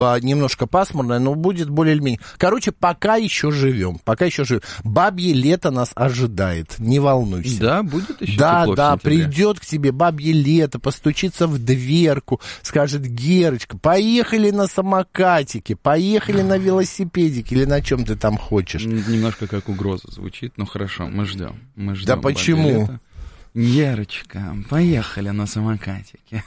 немножко пасмурная, но будет более или менее. Короче, пока еще живем. Бабье лето нас ожидает, не волнуйся. Да, будет еще Да, тепло в да, сентябре. придет к тебе бабье лето, постучится в дверку, скажет: Герочка, поехали на самокатике, поехали на велосипедике или на чем ты там хочешь. Немножко как угроза звучит, но хорошо, мы ждем. Да почему? Герочка, поехали на самокатике.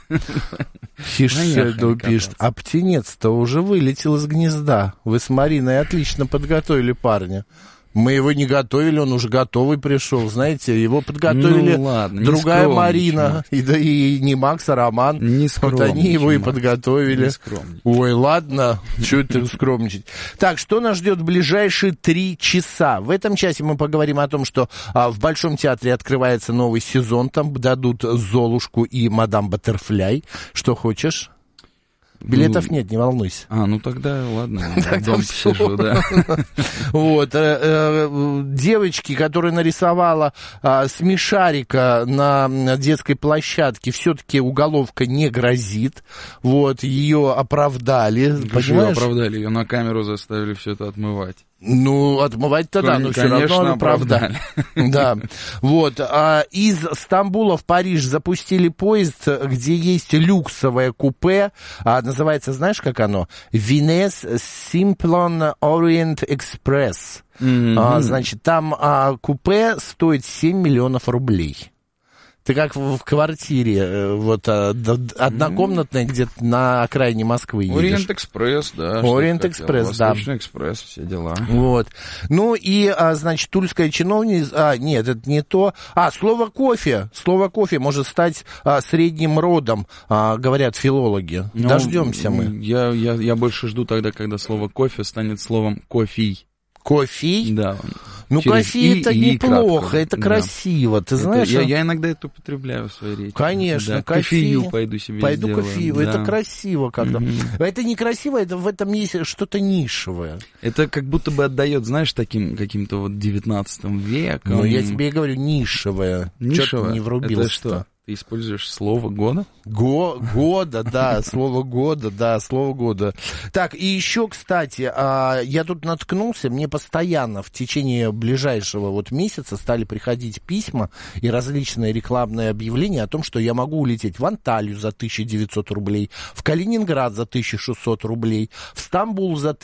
Хишеду пишет: а птенец-то уже вылетел из гнезда. Вы с Мариной отлично подготовили парня. Мы его не готовили, он уже готовый пришел. Знаете, его подготовили другая Марина. И не Макс, а Роман. Вот они его и подготовили. Ой, ладно, что это скромничать. Так, что нас ждет в ближайшие 3 часа? В этом часе мы поговорим о том, что в Большом театре открывается новый сезон. Там дадут Золушку и Мадам Баттерфляй. Что хочешь? Билетов нет, не волнуйся. Ну тогда ладно, я дома посижу, да. Вот, девочки, которая нарисовала смешарика на детской площадке, все-таки уголовка не грозит. Вот, ее оправдали. Ее оправдали, ее на камеру заставили все это отмывать. Ну, отмывать-то да, но все равно оправдали. Да. Вот. Из Стамбула в Париж запустили поезд, где есть люксовое купе. Называется, знаешь, как оно? Венес Simplon Orient Express. Значит, там купе стоит 7 миллионов рублей. Ты как в квартире, вот, однокомнатной, где-то на окраине Москвы едешь. Ориент-экспресс, да. Ориент-экспресс, да. Восточный экспресс, все дела. Вот. Ну и, значит, тульская чиновница... нет, это не то. Слово «кофе». Слово «кофе» может стать средним родом, говорят филологи. Дождемся мы. Я больше жду тогда, когда слово «кофе» станет словом «кофей». Кофе? Да. Ну, кофе это неплохо, это красиво, ты знаешь. Я иногда это употребляю в своей речи. Конечно, кофею пойду себе сделаю. Кофею, это красиво когда. Это не красиво, это в этом есть что-то нишевое. Это как будто бы отдает, знаешь, таким каким-то вот 19 веком. Ну, я тебе и говорю, нишевое. Что-то не врубился. Это что? Ты используешь слово «года»? Года, да, слово года. Так, и еще, кстати, я тут наткнулся, мне постоянно в течение ближайшего вот месяца стали приходить письма и различные рекламные объявления о том, что я могу улететь в Анталию за 1900 рублей, в Калининград за 1600 рублей, в Стамбул за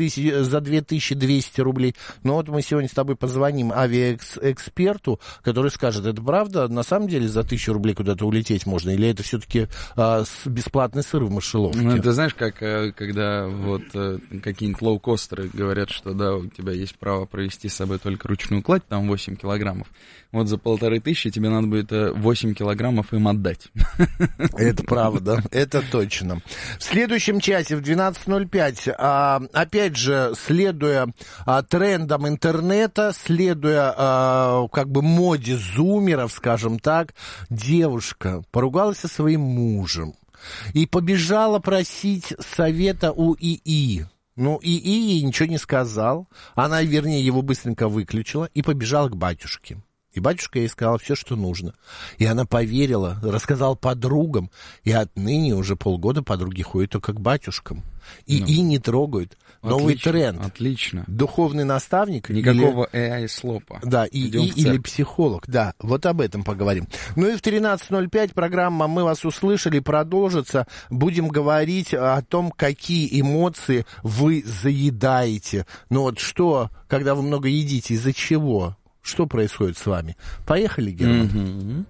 2200 рублей. Но вот мы сегодня с тобой позвоним авиаэксперту, который скажет, это правда, на самом деле за 1000 рублей куда-то улететь можно, или это все-таки бесплатный сыр в мышеловке? Ну, ты знаешь, как когда вот какие-нибудь лоукостеры говорят, что да, у тебя есть право провести с собой только ручную кладь, там 8 килограммов. Вот за 1500 тебе надо будет 8 килограммов им отдать. Это правда, это точно. В следующем часе в 12:05, опять же, следуя трендам интернета, следуя как бы моде зумеров, скажем так, девушка поругалась со своим мужем и побежала просить совета у ИИ. Ну, ИИ ей ничего не сказал. Она, вернее, его быстренько выключила и побежала к батюшке. И батюшка ей сказал все, что нужно. И она поверила, рассказала подругам. И отныне уже полгода подруги ходят только к батюшкам. И не трогают. Новый тренд. Отлично. Духовный наставник. Никакого AI-слопа. Да, или психолог. Да, вот об этом поговорим. Ну и в 13:05 программа «Мы вас услышали» продолжится. Будем говорить о том, какие эмоции вы заедаете. Ну вот что, когда вы много едите, из-за чего? Что происходит с вами? Поехали, Герман.